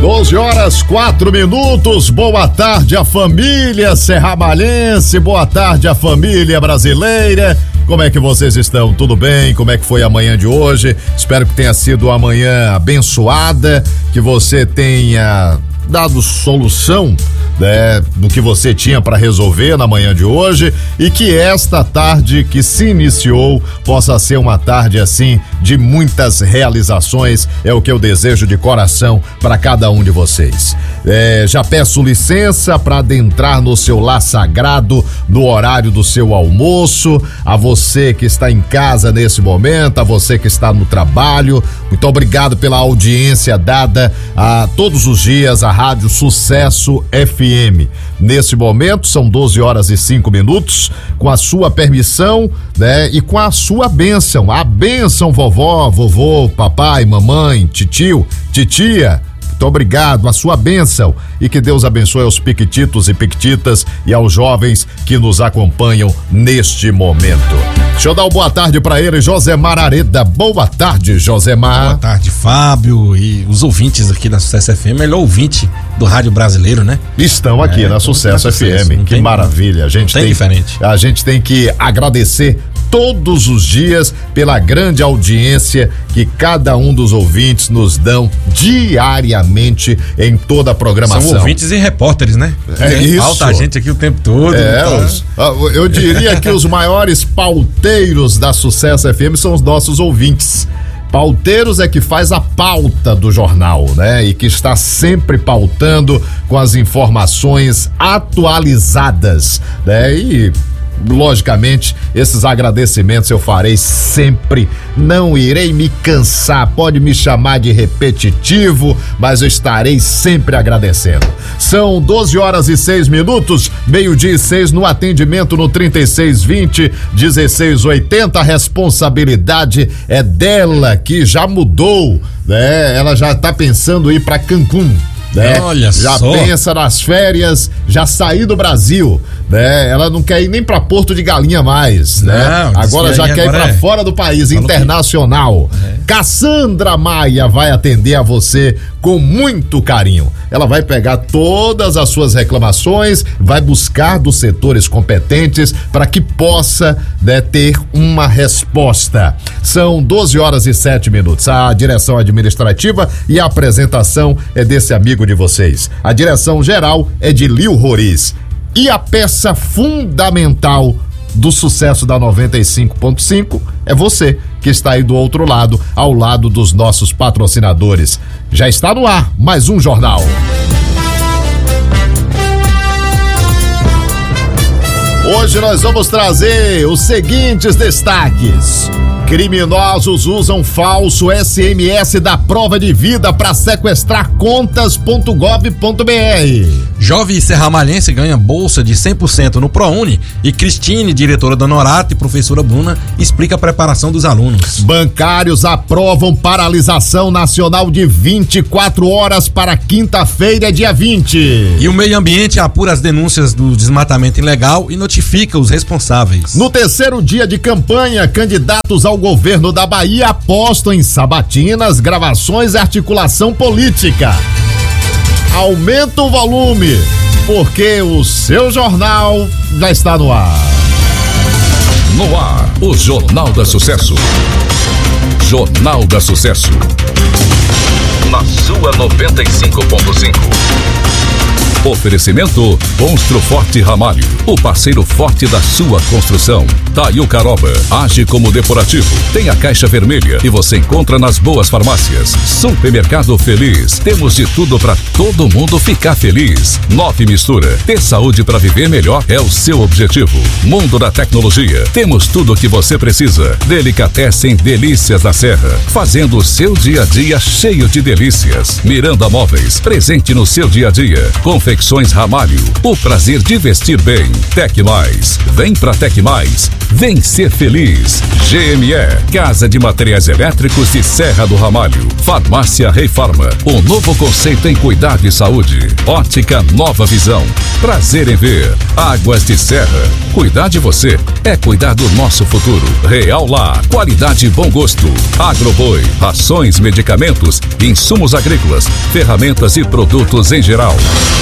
12h04. Boa tarde a família serramalhense, boa tarde a família brasileira. Como é que vocês estão? Tudo bem? Como é que foi a manhã de hoje? Espero que tenha sido uma manhã abençoada, que você tenha dado solução, né, do que você tinha para resolver na manhã de hoje, e que esta tarde que se iniciou possa ser uma tarde assim de muitas realizações. É o que eu desejo de coração para cada um de vocês. Já peço licença para adentrar no seu lar sagrado no horário do seu almoço. A você que está em casa nesse momento, a você que está no trabalho, muito obrigado pela audiência dada a todos os dias a Rádio Sucesso FM. Nesse momento são 12h05, com a sua permissão, né, e com a sua bênção, a bênção vovó, vovô, papai, mamãe, titio, titia. Muito obrigado, a sua bênção, e que Deus abençoe aos piquititos e piquititas e aos jovens que nos acompanham neste momento. Deixa eu dar uma boa tarde para ele, Josemar Areda. Boa tarde, Josemar. Boa tarde, Fábio, e os ouvintes aqui da Sucesso FM, melhor ouvinte do rádio brasileiro, né? Estão aqui na Sucesso FM. Que maravilha. A gente tem diferente. A gente tem que agradecer todos os dias pela grande audiência que cada um dos ouvintes nos dão diariamente em toda a programação. São ouvintes e repórteres, né? É isso. Falta a gente aqui o tempo todo. Eu diria que os maiores pauteiros da Sucesso FM são os nossos ouvintes. Pauteiros é que faz a pauta do jornal, né? E que está sempre pautando com as informações atualizadas, né? E logicamente, esses agradecimentos eu farei sempre, não irei me cansar, pode me chamar de repetitivo, mas eu estarei sempre agradecendo. São 12h06, 12h06, no atendimento no 3620-1680, a responsabilidade é dela, que já mudou, né? Ela já tá pensando em ir pra Cancún. Né? Olha já só. Pensa nas férias, já sair do Brasil, né? Ela não quer ir nem pra Porto de Galinha mais, né? Não, agora já quer ir pra fora do país, internacional. Cassandra Maia vai atender a você com muito carinho. Ela vai pegar todas as suas reclamações, vai buscar dos setores competentes para que possa, né, ter uma resposta. São 12h07. A direção administrativa e a apresentação é desse amigo de vocês. A direção geral é de Lil Roriz. E a peça fundamental do sucesso da 95.5 é você que está aí do outro lado, ao lado dos nossos patrocinadores. Já está no ar mais um jornal. Hoje nós vamos trazer os seguintes destaques. Criminosos usam falso SMS da prova de vida para sequestrar contas.gov.br. Jovem serramalhense ganha bolsa de 100% no ProUni e Cristine, diretora da Norato, e professora Bruna explica a preparação dos alunos. Bancários aprovam paralisação nacional de 24 horas para quinta-feira, dia 20. E o meio ambiente apura as denúncias do desmatamento ilegal e notifica os responsáveis. No terceiro dia de campanha, candidatos ao governo da Bahia apostam em sabatinas, gravações e articulação política. Aumenta o volume, porque o seu jornal já está no ar. No ar, o Jornal da Sucesso. Jornal da Sucesso. Na sua 95.5. Oferecimento Construforte Ramalho, o parceiro forte da sua construção. Taio Caroba, age como depurativo, tem a caixa vermelha e você encontra nas boas farmácias. Supermercado Feliz, temos de tudo para todo mundo ficar feliz. 9 Mistura, ter saúde para viver melhor é o seu objetivo. Mundo da Tecnologia, temos tudo o que você precisa. Delicatessen Delícias da Serra, fazendo o seu dia a dia cheio de delícias. Miranda Móveis, presente no seu dia a dia. Confecção Confecções Ramalho, o prazer de vestir bem. Tec Mais, vem pra Tec Mais, vem ser feliz. GME, Casa de Materiais Elétricos de Serra do Ramalho. Farmácia Rei Farma, um novo conceito em cuidado e saúde. Ótica Nova Visão, prazer em ver. Águas de Serra, cuidar de você é cuidar do nosso futuro. Real Lá, qualidade e bom gosto. Agroboi, rações, medicamentos, insumos agrícolas, ferramentas e produtos em geral.